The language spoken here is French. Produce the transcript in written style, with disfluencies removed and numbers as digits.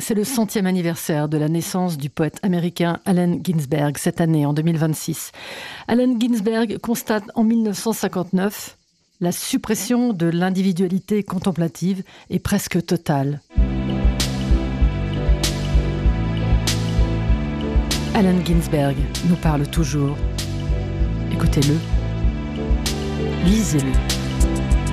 c'est le 100e anniversaire de la naissance du poète américain Allen Ginsberg, cette année, en 2026. Allen Ginsberg constate en 1959 la suppression de l'individualité contemplative est presque totale. Allen Ginsberg nous parle toujours. Écoutez-le, lisez-le.